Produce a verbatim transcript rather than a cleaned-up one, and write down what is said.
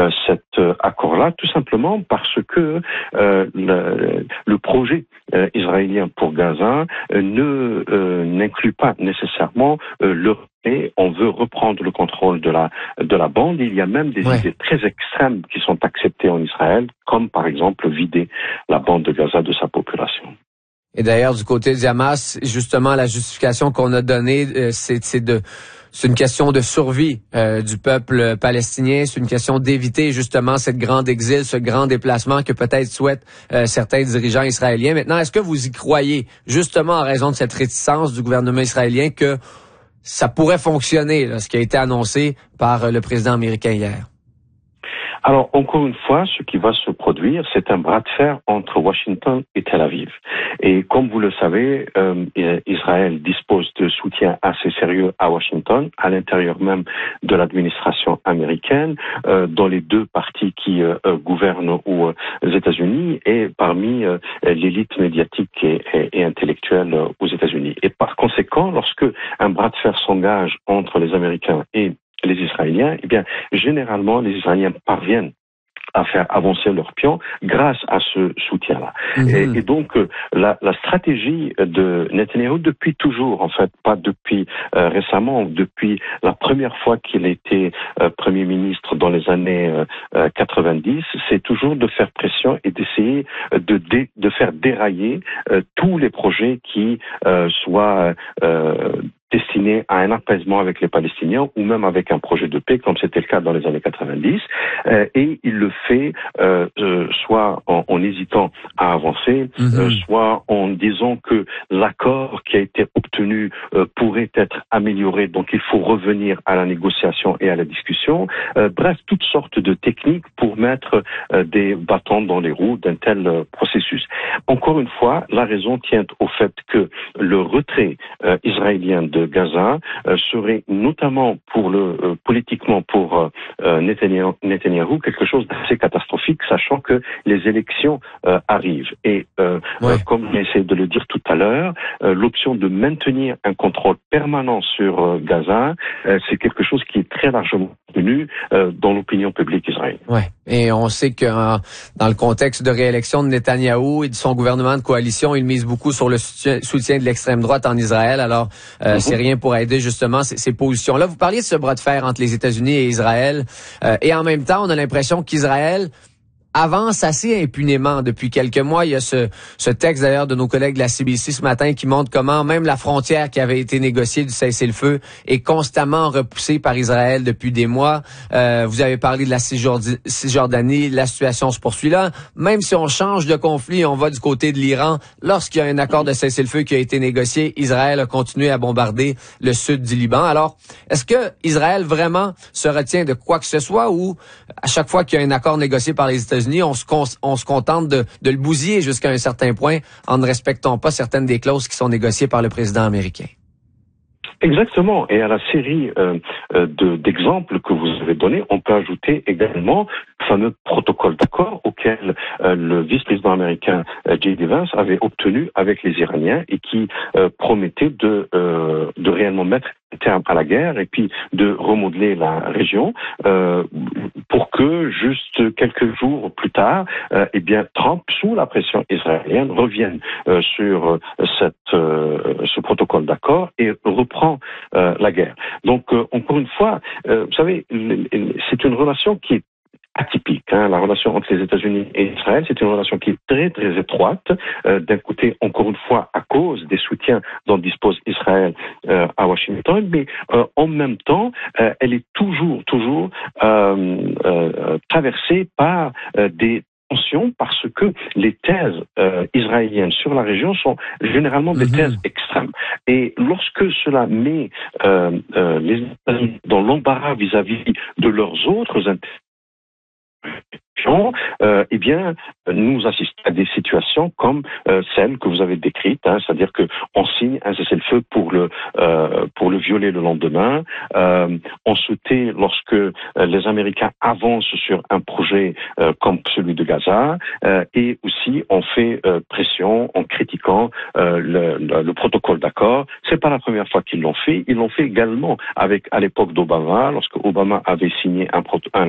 euh, cet euh, accord-là, tout simplement parce que euh, le, le projet euh, israélien pour Gaza euh, ne euh, n'inclut pas nécessairement euh, le et on veut reprendre le contrôle de la de la bande. Il y a même des ouais. idées très extrêmes qui sont acceptées en Israël, comme par exemple vider la bande de Gaza de sa population. Et d'ailleurs, du côté du Hamas, justement, la justification qu'on a donnée, euh, c'est, c'est de c'est une question de survie euh, du peuple palestinien. C'est une question d'éviter justement cette grande exil, ce grand déplacement que peut-être souhaitent euh, certains dirigeants israéliens. Maintenant, est-ce que vous y croyez, justement en raison de cette réticence du gouvernement israélien, que ça pourrait fonctionner, là, ce qui a été annoncé par euh, le président américain hier? Alors, encore une fois, ce qui va se produire, c'est un bras de fer entre Washington et Tel Aviv. Et comme vous le savez, euh, Israël dispose de soutien assez sérieux à Washington, à l'intérieur même de l'administration américaine, euh, dans les deux partis qui euh, gouvernent aux États-Unis et parmi euh, l'élite médiatique et, et, et intellectuelle aux États-Unis. Et par conséquent, lorsque un bras de fer s'engage entre les Américains et les Israéliens, eh bien, généralement, les Israéliens parviennent à faire avancer leur pion grâce à ce soutien-là. Mmh. Et, et donc, euh, la, la stratégie de Netanyahou, depuis toujours, en fait, pas depuis euh, récemment, depuis la première fois qu'il était euh, Premier ministre dans les années euh, quatre-vingt-dix, c'est toujours de faire pression et d'essayer de, dé, de faire dérailler euh, tous les projets qui euh, soient euh, destiné à un apaisement avec les Palestiniens ou même avec un projet de paix, comme c'était le cas dans les années quatre-vingt-dix. Euh, et il le fait euh, euh, soit en, en hésitant à avancer, mm-hmm. euh, soit en disant que l'accord qui a été obtenu euh, pourrait être amélioré, donc il faut revenir à la négociation et à la discussion. Euh, bref, toutes sortes de techniques pour mettre euh, des bâtons dans les roues d'un tel euh, processus. Encore une fois, la raison tient au fait que le retrait euh, israélien de Gaza euh, serait notamment pour le euh, politiquement pour euh, Netanyahou, Netanyahou quelque chose d'assez catastrophique, sachant que les élections euh, arrivent. Et euh, ouais. euh, comme j'ai essayé de le dire tout à l'heure, euh, l'option de maintenir un contrôle permanent sur euh, Gaza, euh, c'est quelque chose qui est très largement connu euh, dans l'opinion publique israélienne. Ouais. Et on sait que euh, dans le contexte de réélection de Netanyahou et de son gouvernement de coalition, il mise beaucoup sur le soutien, soutien de l'extrême droite en Israël. Alors, euh, mm-hmm. c'est rien pour aider justement ces, ces positions-là. Vous parliez de ce bras de fer entre les États-Unis et Israël. Euh, et en même temps, on a l'impression qu'Israël avance assez impunément depuis quelques mois. Il y a ce, ce texte d'ailleurs de nos collègues de la C B C ce matin qui montre comment même la frontière qui avait été négociée du cessez-le-feu est constamment repoussée par Israël depuis des mois. Euh, vous avez parlé de la Cisjordanie, la situation se poursuit là. Même si on change de conflit, on va du côté de l'Iran. Lorsqu'il y a un accord de cessez-le-feu qui a été négocié, Israël a continué à bombarder le sud du Liban. Alors, est-ce que Israël vraiment se retient de quoi que ce soit ou à chaque fois qu'il y a un accord négocié par les États-Unis, On se, con, on se contente de, de le bousiller jusqu'à un certain point en ne respectant pas certaines des clauses qui sont négociées par le président américain? Exactement. Et à la série euh, de, d'exemples que vous avez donnés, on peut ajouter également le fameux protocole d'accord auquel euh, le vice-président américain euh, J D Vance avait obtenu avec les Iraniens et qui euh, promettait de, euh, de réellement mettre un terme à la guerre et puis de remodeler la région euh, pour que juste quelques jours plus tard, euh, eh bien Trump, sous la pression israélienne, revienne euh, sur cette, euh, ce protocole d'accord et reprend euh, la guerre. Donc, euh, encore une fois, euh, vous savez, c'est une relation qui est atypique. Hein. La relation entre les États-Unis et Israël, c'est une relation qui est très, très étroite. Euh, d'un côté, encore une fois, à cause des soutiens dont dispose Israël euh, à Washington, mais euh, en même temps, euh, elle est toujours, toujours euh, euh, traversée par euh, des parce que les thèses euh, israéliennes sur la région sont généralement des mmh. thèses extrêmes. Et lorsque cela met euh, euh, les États-Unis dans l'embarras vis-à-vis de leurs autres intérêts, Euh, eh bien, nous assistons à des situations comme euh, celles que vous avez décrites, hein, c'est-à-dire que on signe un cessez-le-feu pour le euh, pour le violer le lendemain. Euh, on se tait lorsque euh, les Américains avancent sur un projet euh, comme celui de Gaza, euh, et aussi on fait euh, pression en critiquant euh, le, le, le protocole d'accord. C'est pas la première fois qu'ils l'ont fait. Ils l'ont fait également avec à l'époque d'Obama, lorsque Obama avait signé un, un